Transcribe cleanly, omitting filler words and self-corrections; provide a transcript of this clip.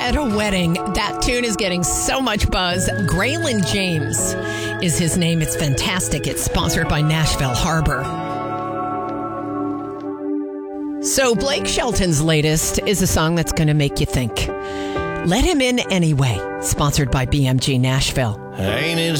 at a wedding. That tune is getting so much buzz. Graylin James is his name. It's fantastic. It's sponsored by Nashville Harbor. So Blake Shelton's latest is a song that's going to make you think. Let Him In Anyway, sponsored by BMG Nashville. Ain't it